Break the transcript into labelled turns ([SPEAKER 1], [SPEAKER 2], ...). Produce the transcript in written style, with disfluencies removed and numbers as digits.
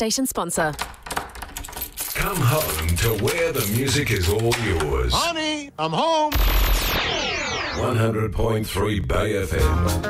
[SPEAKER 1] station sponsor.
[SPEAKER 2] Come home to where the music is all yours.
[SPEAKER 3] Honey, I'm home.
[SPEAKER 2] 100.3 Bay FM.